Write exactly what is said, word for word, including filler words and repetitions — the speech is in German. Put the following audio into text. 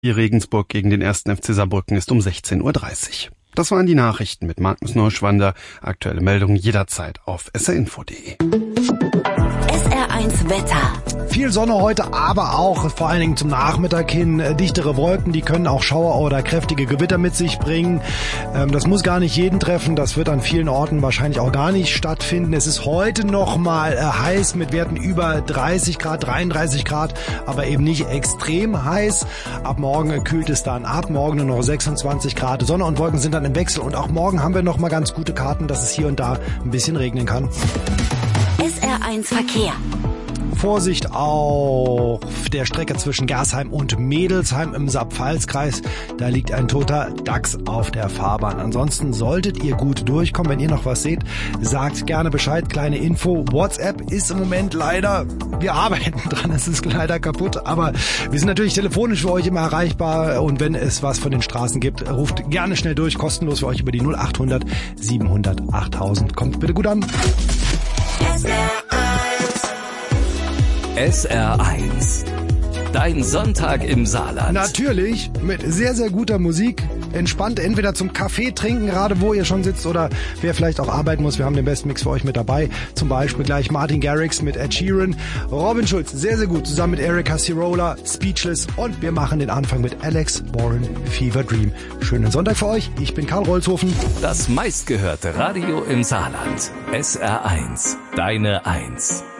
Die Regensburg gegen den ersten F C Saarbrücken ist um sechzehn Uhr dreißig. Das waren die Nachrichten mit Magnus Neuschwander. Aktuelle Meldungen jederzeit auf s r info punkt d e. S R eins Wetter. Viel Sonne heute, aber auch vor allen Dingen zum Nachmittag hin dichtere Wolken, die können auch Schauer oder kräftige Gewitter mit sich bringen. Ähm, das muss gar nicht jeden treffen, das wird an vielen Orten wahrscheinlich auch gar nicht stattfinden. Es ist heute noch mal äh, heiß mit Werten über dreißig Grad, dreiunddreißig Grad, aber eben nicht extrem heiß. Ab morgen kühlt es dann ab, morgen nur noch sechsundzwanzig Grad. Sonne und Wolken sind dann im Wechsel und auch morgen haben wir noch mal ganz gute Karten, dass es hier und da ein bisschen regnen kann. S R eins Verkehr. Vorsicht auf der Strecke zwischen Gersheim und Mädelsheim im Saar-Pfalz-Kreis. Da liegt ein toter Dachs auf der Fahrbahn. Ansonsten solltet ihr gut durchkommen. Wenn ihr noch was seht, sagt gerne Bescheid. Kleine Info. WhatsApp ist im Moment leider, wir arbeiten dran, es ist leider kaputt. Aber wir sind natürlich telefonisch für euch immer erreichbar. Und wenn es was von den Straßen gibt, ruft gerne schnell durch. Kostenlos für euch über die null acht hundert siebenhundert achttausend. Kommt bitte gut an. S R eins. Dein Sonntag im Saarland. Natürlich mit sehr, sehr guter Musik. Entspannt entweder zum Kaffee trinken, gerade wo ihr schon sitzt, oder wer vielleicht auch arbeiten muss. Wir haben den besten Mix für euch mit dabei. Zum Beispiel gleich Martin Garrix mit Ed Sheeran. Robin Schulz, sehr, sehr gut, zusammen mit Erika Cirola, Speechless. Und wir machen den Anfang mit Alex Warren, Fever Dream. Schönen Sonntag für euch. Ich bin Karl Rolzhofen. Das meistgehörte Radio im Saarland. S R eins. Deine Eins.